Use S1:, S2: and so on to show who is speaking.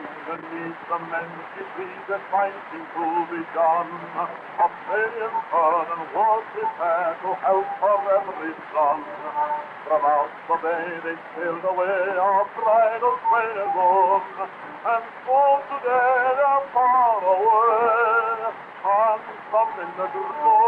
S1: Beneath the men she sees the fighting to be done. A million turn and was prepared to help her every son. From out the bay they sailed away, our bridal train is on, and so today they're far away, and some in the